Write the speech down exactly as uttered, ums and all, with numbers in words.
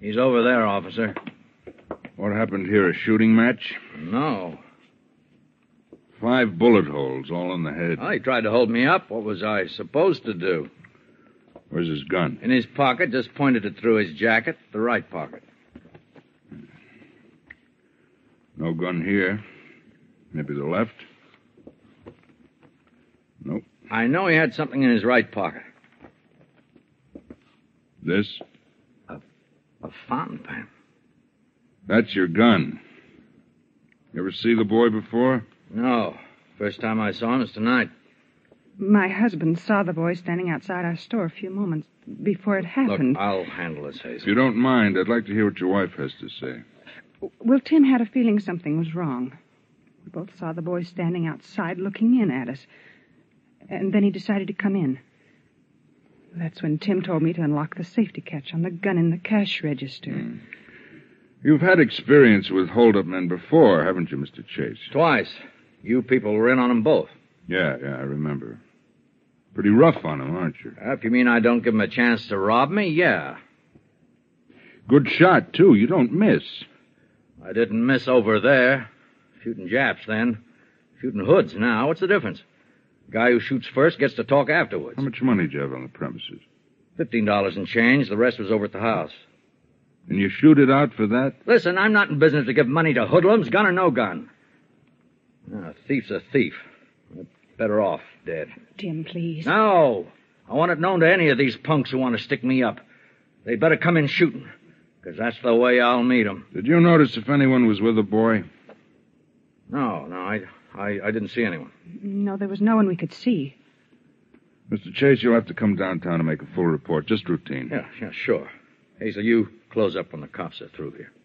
He's over there, officer. What happened here, a shooting match? No. Five bullet holes, all in the head. Well, he tried to hold me up. What was I supposed to do? Where's his gun? In his pocket, just pointed it through his jacket, the right pocket. No gun here. Maybe the left? Nope. I know he had something in his right pocket. This? A, a fountain pen. That's your gun. You ever see the boy before? No. First time I saw him is tonight. My husband saw the boy standing outside our store a few moments before it happened. Look, I'll handle this, Hazel. If you don't mind, I'd like to hear what your wife has to say. Well, Tim had a feeling something was wrong. We both saw the boy standing outside looking in at us. And then he decided to come in. That's when Tim told me to unlock the safety catch on the gun in the cash register. Hmm. You've had experience with hold-up men before, haven't you, Mister Chase? Twice. You people were in on them both. Yeah, yeah, I remember. Pretty rough on them, aren't you? Uh, if you mean I don't give them a chance to rob me, yeah. Good shot, too. You don't miss. I didn't miss over there. Shooting Japs then. Shooting hoods now. What's the difference? Guy who shoots first gets to talk afterwards. How much money did you have on the premises? Fifteen dollars and change. The rest was over at the house. And you shoot it out for that? Listen, I'm not in business to give money to hoodlums, gun or no gun. A thief's a thief. Better off dead. Tim, please. No. I want it known to any of these punks who want to stick me up. They'd better come in shooting, because that's the way I'll meet them. Did you notice if anyone was with the boy? No, no, I, I, I didn't see anyone. No, there was no one we could see. Mister Chase, you'll have to come downtown and make a full report. Just routine. Yeah, yeah, sure. Hazel, you close up when the cops are through here.